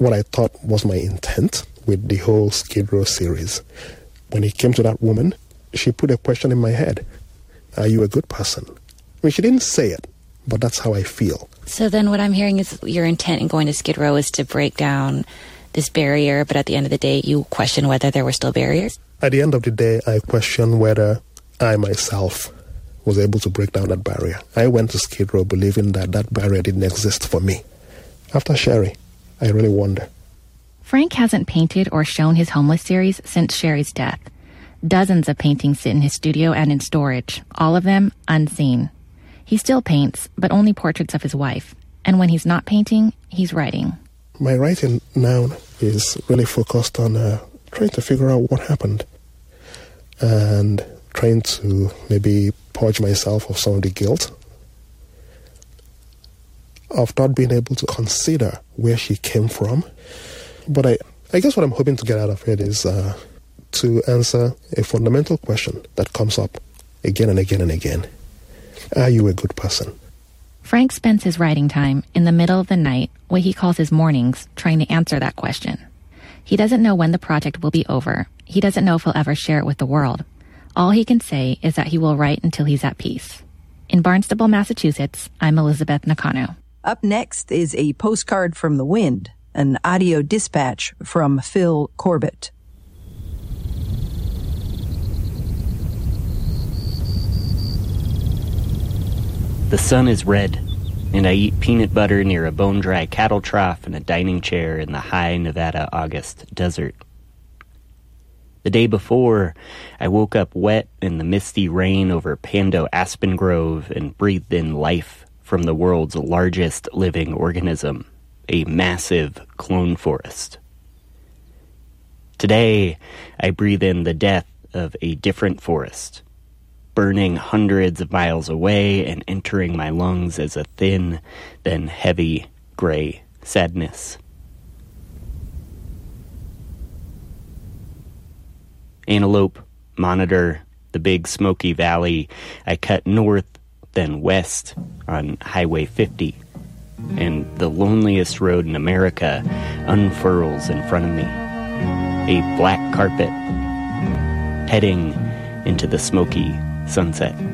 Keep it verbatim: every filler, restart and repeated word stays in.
what I thought was my intent with the whole Skid Row series. When it came to that woman, she put a question in my head. Are you a good person? I mean, she didn't say it, but that's how I feel. So then what I'm hearing is your intent in going to Skid Row is to break down this barrier, but at the end of the day, you question whether there were still barriers? At the end of the day, I question whether I myself was able to break down that barrier. I went to Skid Row believing that that barrier didn't exist for me. After Sherry, I really wonder. Frank hasn't painted or shown his homeless series since Sherry's death. Dozens of paintings sit in his studio and in storage, all of them unseen. He still paints, but only portraits of his wife. And when he's not painting, he's writing. My writing now is really focused on uh, trying to figure out what happened and trying to maybe purge myself of some of the guilt of not being able to consider where she came from. But I, I guess what I'm hoping to get out of it is uh, to answer a fundamental question that comes up again and again and again. Are you a good person? Frank spends his writing time in the middle of the night, what he calls his mornings, trying to answer that question. He doesn't know when the project will be over. He doesn't know if he'll ever share it with the world. All he can say is that he will write until he's at peace. In Barnstable, Massachusetts, I'm Elizabeth Nakano. Up next is a postcard from the wind, an audio dispatch from Phil Corbett. The sun is red, and I eat peanut butter near a bone-dry cattle trough in a dining chair in the high Nevada August desert. The day before, I woke up wet in the misty rain over Pando Aspen Grove and breathed in life from the world's largest living organism, a massive clone forest. Today, I breathe in the death of a different forest, burning hundreds of miles away and entering my lungs as a thin, then heavy, gray sadness. Antelope, Monitor, the Big Smoky Valley. I cut north, then west on Highway fifty, and the loneliest road in America unfurls in front of me. A black carpet, heading into the smoky sunset.